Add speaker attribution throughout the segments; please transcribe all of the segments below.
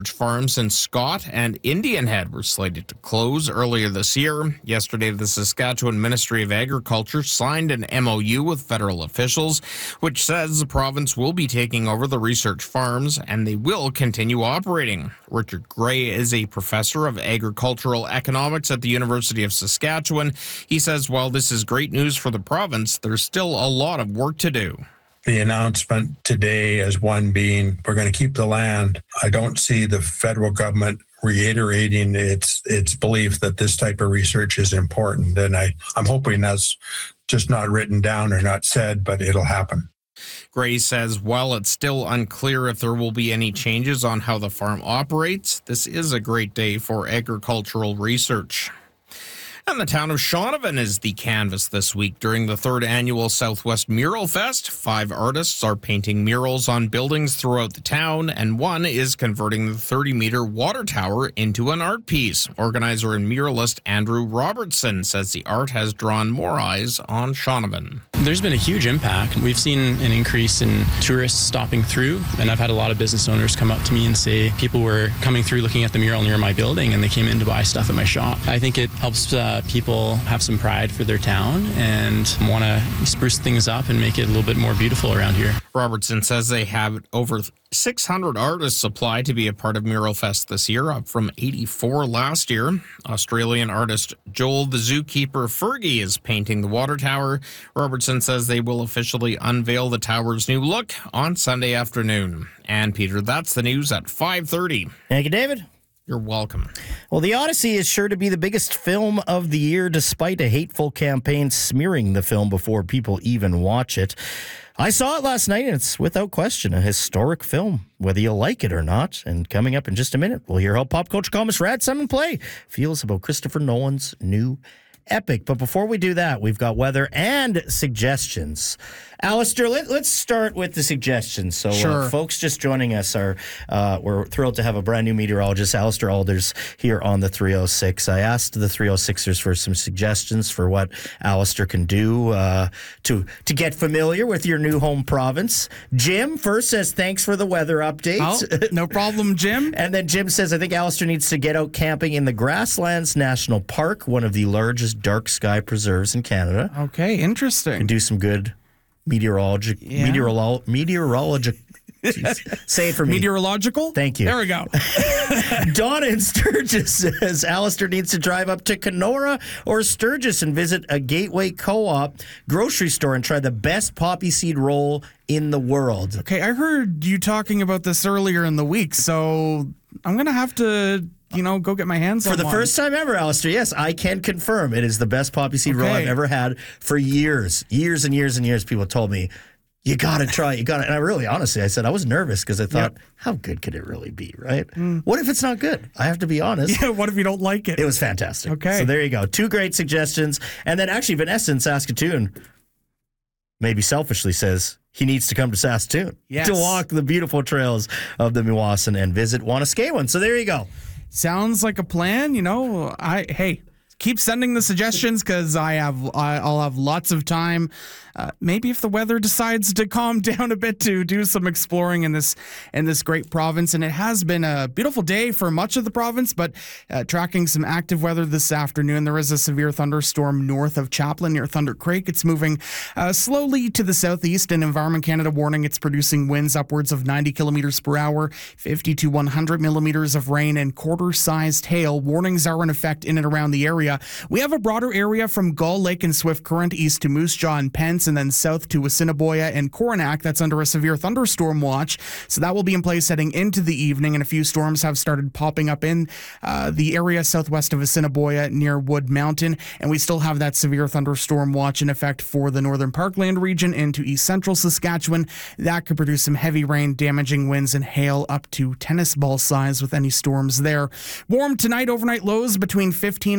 Speaker 1: Farms in Scott and Indian Head were slated to close earlier this year. Yesterday, the Saskatchewan Ministry of Agriculture signed an MOU with federal officials, which says the province will be taking over the research farms and they will continue operating. Richard Gray is a professor of agricultural economics at the University of Saskatchewan. He says while this is great news for the province, there's still a lot of work to do.
Speaker 2: The announcement today as one being, we're going to keep the land. I don't see the federal government reiterating its belief that this type of research is important. And I'm hoping that's just not written down or not said, but it'll happen.
Speaker 1: Gray says while it's still unclear if there will be any changes on how the farm operates, this is a great day for agricultural research. And the town of Shaunavon is the canvas this week during the 3rd annual Southwest Mural Fest. 5 artists are painting murals on buildings throughout the town, and one is converting the 30-meter water tower into an art piece. Organizer and muralist Andrew Robertson says the art has drawn more eyes on Shaunavon.
Speaker 3: There's been a huge impact. We've seen an increase in tourists stopping through, and I've had a lot of business owners come up to me and say people were coming through looking at the mural near my building and they came in to buy stuff at my shop. I think it helps people have some pride for their town and want to spruce things up and make it a little bit more beautiful around here.
Speaker 1: Robertson says they have over 600 artists apply to be a part of Mural Fest this year, up from 84 last year. Australian artist Joel the Zookeeper Fergie is painting the water tower. Robertson says they will officially unveil the tower's new look on Sunday afternoon. And Peter, that's the news at 5:30.
Speaker 4: Thank you, David.
Speaker 1: You're welcome.
Speaker 4: Well, The Odyssey is sure to be the biggest film of the year, despite a hateful campaign smearing the film before people even watch it. I saw it last night, and it's without question a historic film, whether you like it or not. And coming up in just a minute, we'll hear how pop culture columnist Rad Simon Play feels about Christopher Nolan's new epic. But before we do that, we've got weather and suggestions. Alistair, let's start with the suggestions. So,
Speaker 5: Sure.
Speaker 4: Folks just joining us we're thrilled to have a brand new meteorologist, Alistair Alders, here on the 306. I asked the 306ers for some suggestions for what Alistair can do to get familiar with your new home province. Jim first says, thanks for the weather updates.
Speaker 5: Oh, no problem, Jim.
Speaker 4: And then Jim says, I think Alistair needs to get out camping in the Grasslands National Park, one of the largest dark sky preserves in Canada.
Speaker 5: Okay, interesting.
Speaker 4: And do some good meteorologic. Say it for me.
Speaker 5: Meteorological?
Speaker 4: Thank you.
Speaker 5: There we go.
Speaker 4: Donna in Sturgis says Alistair needs to drive up to Kenora or Sturgis and visit a Gateway Co-op grocery store and try the best poppy seed roll in the world.
Speaker 5: Okay, I heard you talking about this earlier in the week, so I'm going to have to go get my hands on
Speaker 4: one. For the first time ever, Alistair, yes, I can confirm it is the best poppy seed roll I've ever had for years. Years and years and years, people told me, you got to try it. And I really, honestly, I said I was nervous because I thought, how good could it really be, right? What if it's not good? I have to be honest.
Speaker 5: Yeah, what if you don't like it?
Speaker 4: It was fantastic.
Speaker 5: Okay.
Speaker 4: So there you go. 2 great suggestions. And then actually, Vanessa in Saskatoon maybe selfishly says he needs to come to Saskatoon to walk the beautiful trails of the Meewasin and visit Wanuskewin. So there you go.
Speaker 5: Sounds like a plan. Keep sending the suggestions because I'll have lots of time. Maybe if the weather decides to calm down a bit to do some exploring in this great province. And it has been a beautiful day for much of the province, but tracking some active weather this afternoon. There is a severe thunderstorm north of Chaplin near Thunder Creek. It's moving slowly to the southeast, and Environment Canada warning it's producing winds upwards of 90 kilometers per hour, 50 to 100 millimeters of rain, and quarter-sized hail. Warnings are in effect in and around the area. We have a broader area from Gull Lake and Swift Current east to Moose Jaw and Pence, and then south to Assiniboia and Coronach. That's under a severe thunderstorm watch. So that will be in place heading into the evening, and a few storms have started popping up in the area southwest of Assiniboia near Wood Mountain. And we still have that severe thunderstorm watch in effect for the northern Parkland region into east central Saskatchewan. That could produce some heavy rain, damaging winds, and hail up to tennis ball size with any storms there. Warm tonight, overnight lows between 15 and 20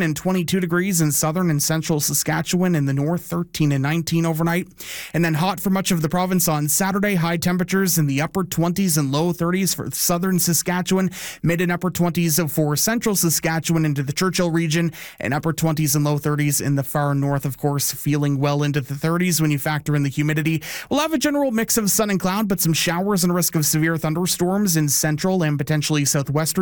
Speaker 5: 22 degrees in southern and central Saskatchewan. In the north, 13 and 19 overnight. And then hot for much of the province on Saturday. High temperatures in the upper 20s and low 30s for southern Saskatchewan. Mid and upper 20s for central Saskatchewan into the Churchill region. And upper 20s and low 30s in the far north, of course, feeling well into the 30s when you factor in the humidity. We'll have a general mix of sun and cloud, but some showers and a risk of severe thunderstorms in central and potentially southwestern